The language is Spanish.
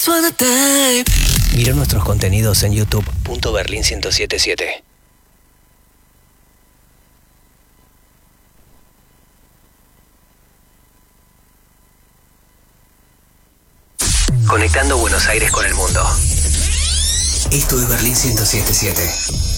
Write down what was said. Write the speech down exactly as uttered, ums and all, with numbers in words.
Mira nuestros contenidos en youtube punto berlín ciento setenta y siete. Conectando Buenos Aires con el mundo. Esto es Berlín ciento setenta y siete.